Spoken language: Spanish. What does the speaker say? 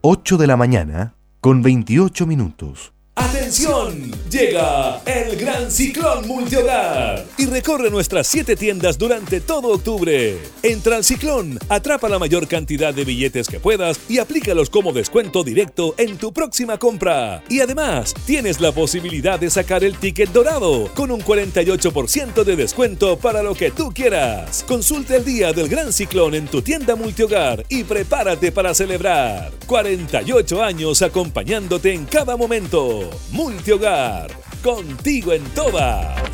8 de la mañana con 28 minutos. ¡Atención! Llega el Gran Ciclón Multihogar y recorre nuestras 7 tiendas durante todo octubre. Entra al Ciclón, atrapa la mayor cantidad de billetes que puedas y aplícalos como descuento directo en tu próxima compra. Y además, tienes la posibilidad de sacar el ticket dorado con un 48% de descuento para lo que tú quieras. Consulta el día del Gran Ciclón en tu tienda Multihogar y prepárate para celebrar. 48 años acompañándote en cada momento. Multihogar, contigo en todas.